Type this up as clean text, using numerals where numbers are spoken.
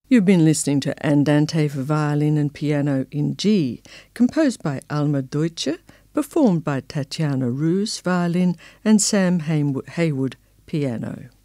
You've been listening to Andante for violin and piano in G, composed by Alma Deutscher, performed by Tatiana Roos, violin, and Sam Haywood, piano.